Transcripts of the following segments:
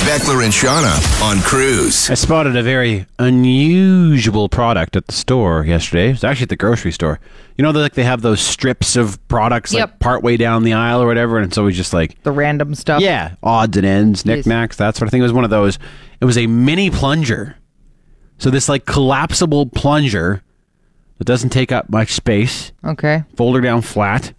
Beckler and Shauna on Cruise. I spotted a very unusual product at the store yesterday. It was actually at the grocery store. You know, they have those strips of products like partway down the aisle or whatever, and it's always just like... the random stuff? Yeah, odds and ends, knickknacks, that sort of thing. It was one of those. It was a mini plunger. So this like collapsible plunger that doesn't take up much space. Okay. Folder down flat.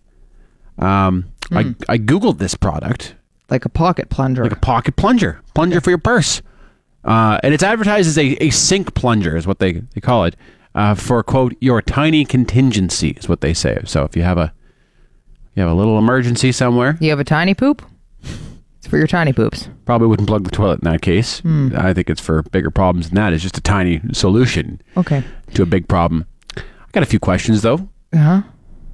I Googled this product. Like a pocket plunger. Like a pocket plunger. Plunger for your purse. And it's advertised as a sink plunger is what they call it. For, quote, your tiny contingency is what they say. So if you have a little emergency somewhere. You have a tiny poop? It's for your tiny poops. Probably wouldn't plug the toilet in that case. I think it's for bigger problems than that. It's just a tiny solution to a big problem. I got a few questions, though. Uh-huh.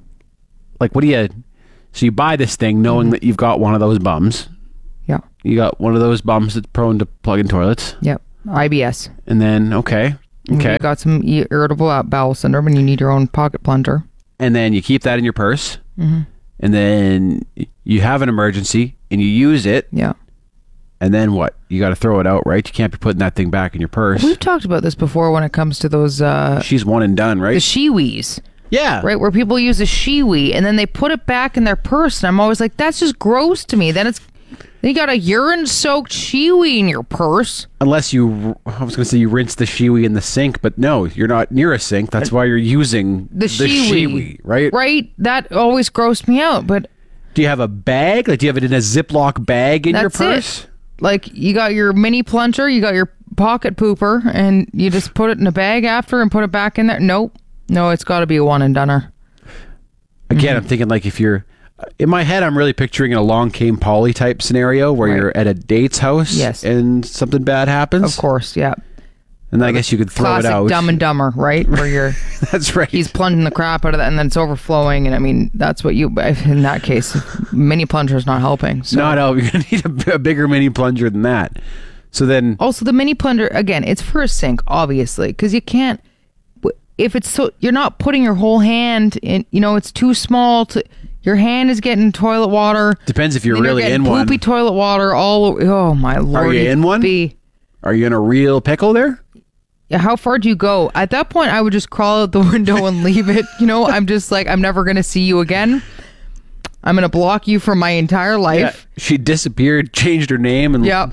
Like, what do you... So you buy this thing knowing that you've got one of those bums. Yeah. You got one of those bums that's prone to plugging toilets. Yep. IBS. And then, okay. You got some irritable bowel syndrome and you need your own pocket plunger. And then you keep that in your purse. Mm-hmm. And then you have an emergency and you use it. Yeah. And then what? You got to throw it out, right? You can't be putting that thing back in your purse. We've talked about this before when it comes to those... She's one and done, right? The Shewees. Yeah. Right, where people use a Shewee and then they put it back in their purse. And I'm always like, that's just gross to me. Then you got a urine-soaked Shewee in your purse. Unless I was going to say you rinse the Shewee in the sink, but no, you're not near a sink. That's why you're using the Shewee, right? Right? That always grossed me out, but... Do you have a bag? Like, do you have it in a Ziploc bag in your purse? It. Like, you got your mini plunger, you got your pocket pooper, and you just put it in a bag after and put it back in there? Nope. No, it's got to be a one-and-doner. Again, I'm thinking like if you're... In my head, I'm really picturing a Along Came Polly type scenario where you're at a date's house and something bad happens. Of course, yeah. And then I guess you could throw it out. Classic Dumb and Dumber, right? Where you're... That's right. He's plunging the crap out of that and then it's overflowing. And I mean, that's what you... In that case, mini plunger is not helping. So. No, you're going to need a bigger mini plunger than that. So then... Also, the mini plunger, again, it's for a sink, obviously. Because you can't... If it's so... You're not putting your whole hand in... it's too small to... Your hand is getting toilet water. Depends if you're really in one. Poopy toilet water all over. Oh, my Lord. Are you in one? Are you in a real pickle there? Yeah, how far do you go? At that point, I would just crawl out the window and leave it. I'm just like, I'm never going to see you again. I'm going to block you from my entire life. Yeah, she disappeared, changed her name, and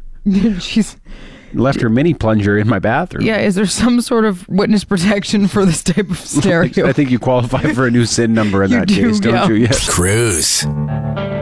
she's left her mini plunger in my bathroom. Yeah, is there some sort of witness protection for this type of scenario? I think you qualify for a new SIN number in that case, don't you? Yes. Cruise.